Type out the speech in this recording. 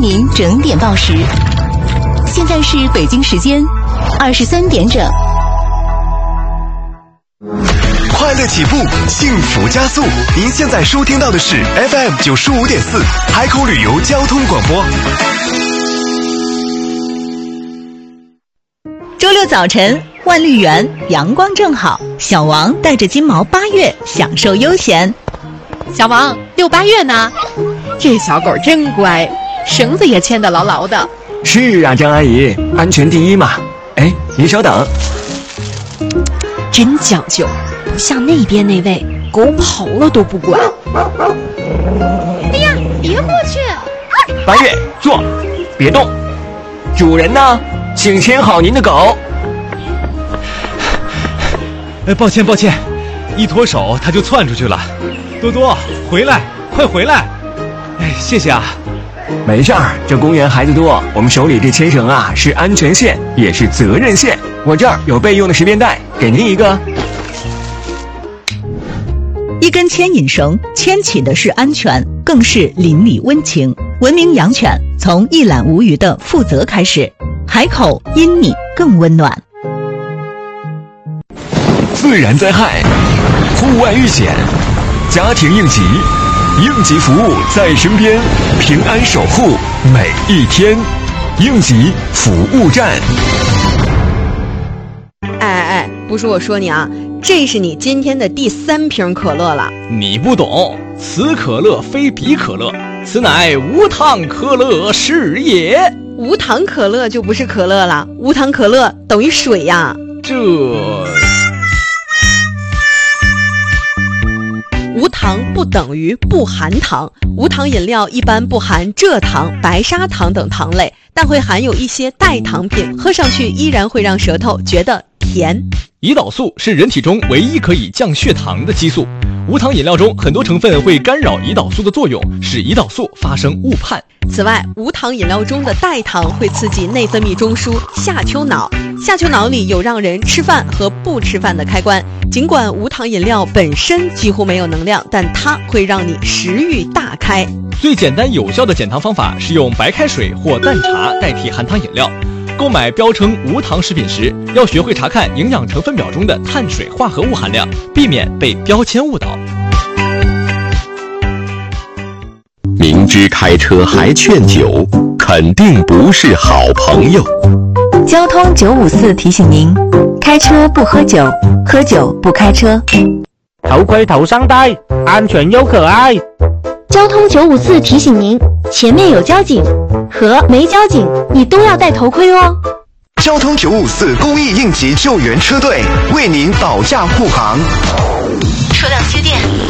您整点报时。现在是北京时间23点整。 快乐起步，幸福加速。您现在收听到的是 FM 95.4海口旅游交通广播。 周六早晨，万绿园阳光正好，小王带着金毛8月享受悠闲。 小王遛8月呢，这小狗真乖，绳子也牵得牢牢的。 是啊，张阿姨，安全第一嘛。哎，您稍等。 真讲究，不像那边那位狗跑了都不管。哎呀，别过去 ！8月，坐，别动。主人呢？请牵好您的狗。 抱歉，一脱手它就窜出去了。多多，回来，快回来！哎，谢谢啊。 没事儿，这公园孩子多，我们手里这牵绳啊是安全线，也是责任线。我这儿有备用的10便带，给您一个。 一根牵引绳牵起的是安全，更是邻里温情。文明养犬从一览无余的负责开始，海口因你更温暖。 自然灾害、户外遇险、家庭应急，应急服务在身边，平安守护每一天。应急服务站。 哎，不是我说你啊，这是你今天的第3瓶可乐了。 你不懂，此可乐非彼可乐，此乃无糖可乐是也。 无糖可乐就不是可乐了，无糖可乐等于水呀。无糖不等于不含糖，无糖饮料一般不含蔗糖、白砂糖等糖类，但会含有一些代糖品，喝上去依然会让舌头觉得甜。 胰岛素是人体中唯一可以降血糖的激素，无糖饮料中很多成分会干扰胰岛素的作用，使胰岛素发生误判。 此外，无糖饮料中的代糖会刺激内分泌中枢下丘脑，下丘脑里有让人吃饭和不吃饭的开关。尽管无糖饮料本身几乎没有能量，但它会让你食欲大开。 最简单有效的减糖方法是用白开水或淡茶代替含糖饮料。购买标称无糖食品时，要学会查看营养成分表中的碳水化合物含量，避免被标签误导。 明知开车还劝酒，肯定不是好朋友。 交通954提醒您：开车不喝酒，喝酒不开车。 头盔头上戴，安全又可爱。 交通954提醒您：前面有交警和没交警，你都要戴头盔哦。 交通954公益应急救援车队为您保驾护航。 车辆接电。